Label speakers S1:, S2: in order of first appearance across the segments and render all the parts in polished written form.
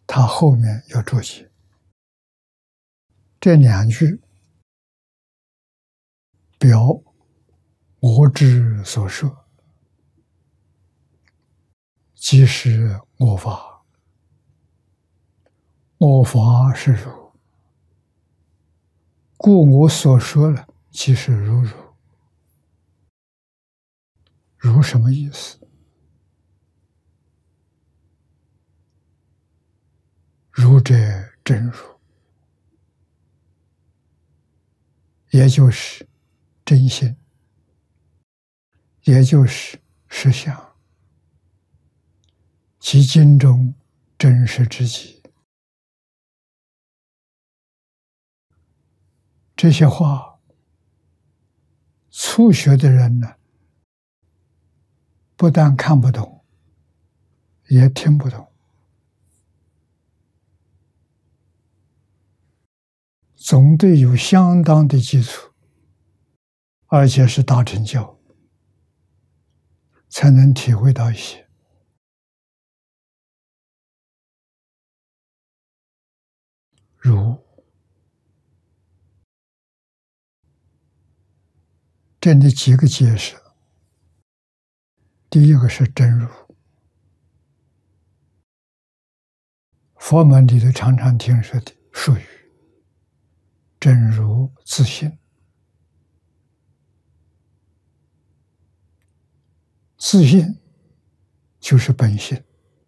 S1: 他后面要注解。这两句表我之所设，即是我法，我法是如，故我所说了，即是如如。如什么意思？如者真如，也就是真心，也就是实相，即经中真实之极。这些话，初学的人呢，不但看不懂，也听不懂。总得有相当的基础，而且是大成就，才能体会到一些。如这里几个解释，第一个是真如。佛门里头常常听说的术语，真如自性。自性就是本性，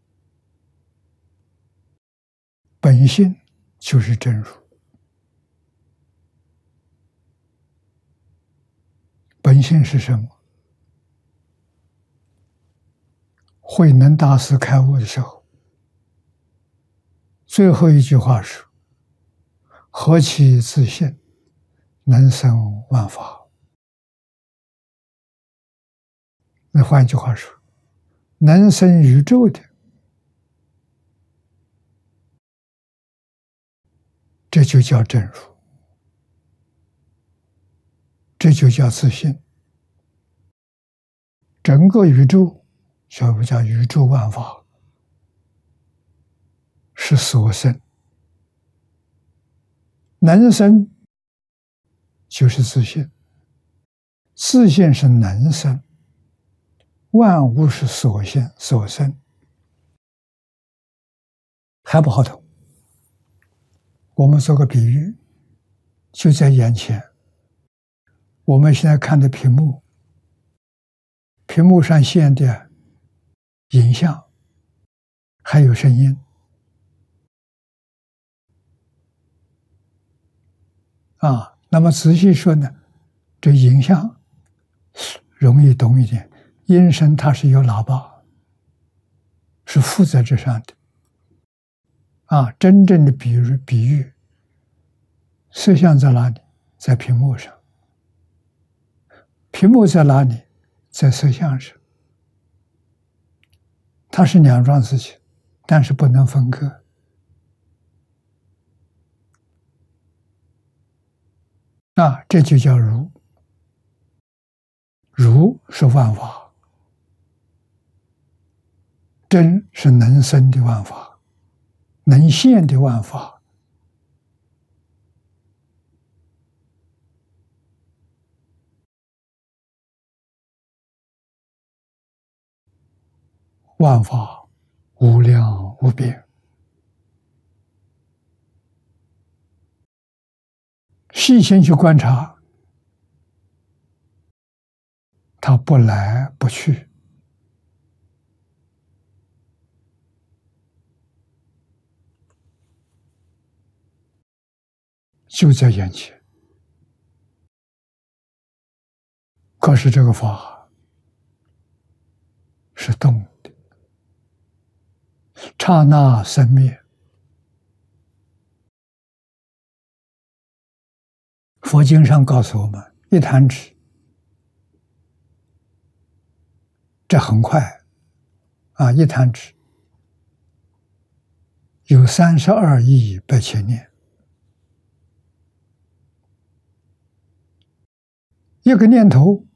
S1: 本性就是真如。本性是什么？慧能大师开悟的时候，最后一句话是：何其自性，能生万法。那换句话说，能生宇宙的，这就叫真如，这就叫自性。整个宇宙，叫不叫宇宙万法，是所生。能生就是自性，自性是能生，万物是所现所生，还不好懂。我们做个比喻，就在眼前。我们现在看的屏幕，屏幕上现的影像，还有声音。那么仔细说呢，这影像容易懂一点，音声它是有喇叭，是附在这上的。真正的比喻，摄像在哪里？在屏幕上。屏幕在哪里？在摄像上。它是两桩事情，但是不能分割。这就叫如。如是万法，真是能生的万法，能现的万法。万法无量无边，细心去观察，它不来不去，就在眼前。可是这个法是动的，刹那生灭。佛经上告诉我们，一弹指，这很快一弹指有32亿8千年。一个念头